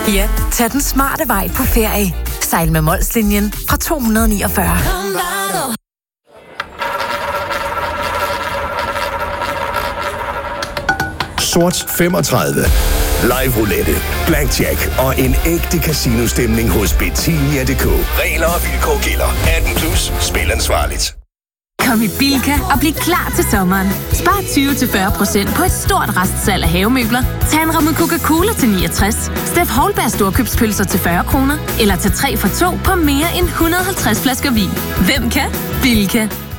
Ja, tag den smarte vej på ferie. Sejl med Molslinjen fra 249. Sort 35. Live roulette, blackjack og en ægte casino-stemning hos Betania.dk. Regler og vilkår gælder. 18 plus. Spil ansvarligt. Kom i Bilka og bliv klar til sommeren. Spar 20-40% på et stort restsalg af havemøbler. Tag en ramme Coca-Cola til 69. Steff Holberg storkøbspølser til 40 kroner. Eller til 3 for 2 på mere end 150 flasker vin. Hvem kan? Bilka.